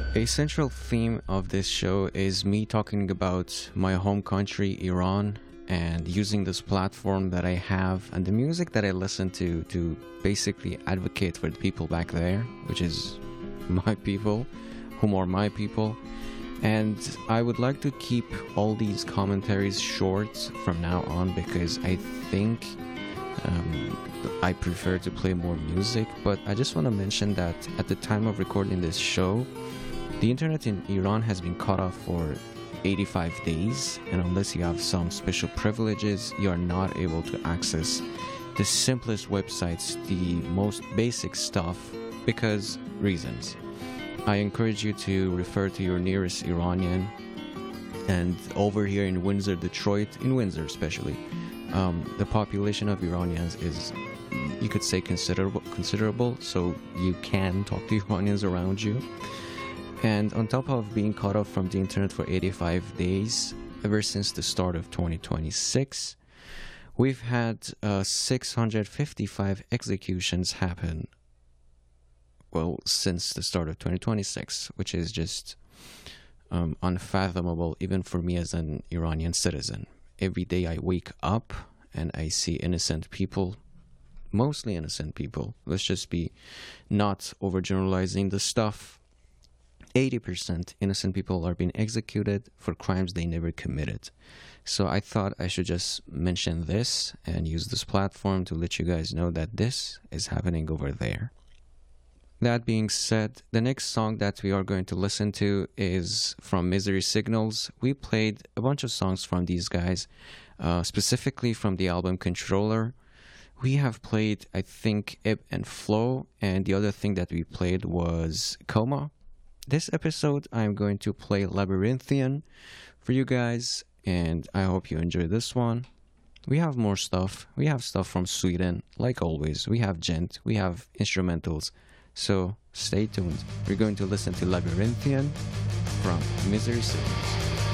A central theme of this show is me talking about my home country, Iran, and using this platform that I have and the music that I listen to basically advocate for the people back there, which is my people, whom are my people. And I would like to keep all these commentaries short from now on because I think I prefer to play more music. But I just want to mention that at the time of recording this show, the internet in Iran has been cut off for 85 days, and unless you have some special privileges, you are not able to access the simplest websites, the most basic stuff, because reasons. I encourage you to refer to your nearest Iranian, and over here in Windsor, Detroit, in Windsor especially, the population of Iranians is, you could say, considerable, so you can talk to Iranians around you. And on top of being cut off from the internet for 85 days, ever since the start of 2026, we've had 655 executions happen, well, since the start of 2026, which is just unfathomable even for me as an Iranian citizen. Every day I wake up and I see innocent people, mostly innocent people. Let's just be not overgeneralizing the stuff. 80% innocent people are being executed for crimes they never committed. So I thought I should just mention this and use this platform to let you guys know that this is happening over there. That being said, the next song that we are going to listen to is from Misery Signals. We played a bunch of songs from these guys, specifically from the album Controller. We have played, I think, Ebb and Flow, and the other thing that we played was Coma. This episode, I'm going to play Labyrinthian for you guys, and I hope you enjoy this one. We have more stuff. We have stuff from Sweden, like always. We have gent, we have instrumentals. So stay tuned. We're going to listen to Labyrinthian from Misery Signals.